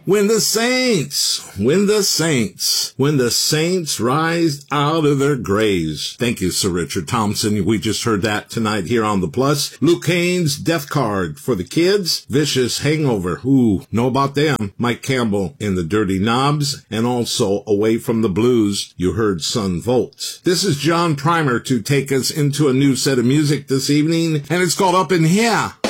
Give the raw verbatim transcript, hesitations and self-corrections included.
When the saints, when the saints, when the saints rise out of their graves. Thank you, Sir Richard Thompson. We just heard that tonight here on The Plus. Luke Haynes, Death Card for the Kids. Vicious Hangover. Ooh, know about them. Mike Campbell in the Dirty Knobs. And also Away from the Blues, you heard Sun Volt. This is John Primer to take us into a new set of music this evening, and it's called Up in Here.